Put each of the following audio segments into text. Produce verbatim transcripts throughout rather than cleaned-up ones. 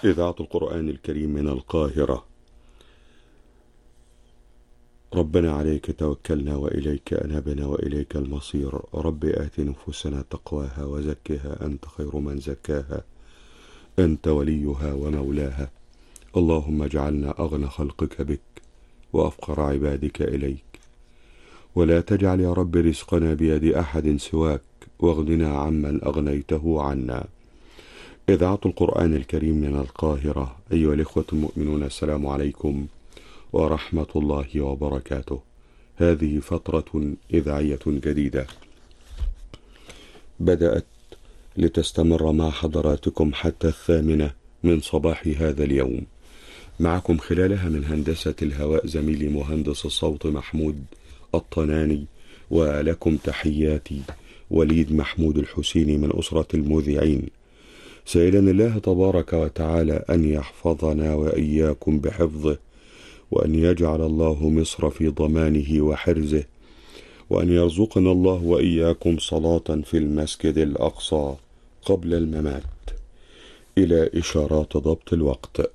إذاعة القرآن الكريم من القاهرة. ربنا عليك توكلنا وإليك أنبنا وإليك المصير. رب آت نفوسنا تقواها وزكها أنت خير من زكاها، أنت وليها ومولاها. اللهم اجعلنا أغنى خلقك بك وأفقر عبادك إليك، ولا تجعل يا رب رزقنا بيد أحد سواك، واغننا عمن أغنيته عنا. إذاعة القرآن الكريم من القاهرة. أيها الإخوة المؤمنون، السلام عليكم ورحمة الله وبركاته. هذه فترة إذاعية جديدة بدأت لتستمر مع حضراتكم حتى الثامنة من صباح هذا اليوم. معكم خلالها من هندسة الهواء زميلي مهندس الصوت محمود الطناني، ولكم تحياتي وليد محمود الحسيني من أسرة المذيعين، سائلا الله تبارك وتعالى أن يحفظنا وإياكم بحفظه، وأن يجعل الله مصر في ضمانه وحرزه، وأن يرزقنا الله وإياكم صلاة في المسجد الأقصى قبل الممات. إلى إشارات ضبط الوقت.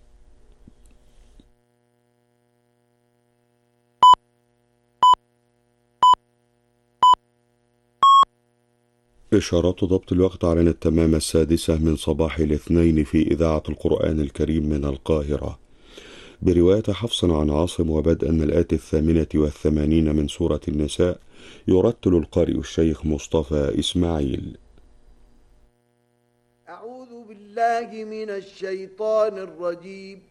إشارات ضبط الوقت أعلنت تمام السادسة من صباح الاثنين في إذاعة القرآن الكريم من القاهرة، برواية حفص عن عاصم، وبدءا من الآية الثامنة والثمانين من سورة النساء. يرتل القارئ الشيخ مصطفى إسماعيل. أعوذ بالله من الشيطان الرجيم.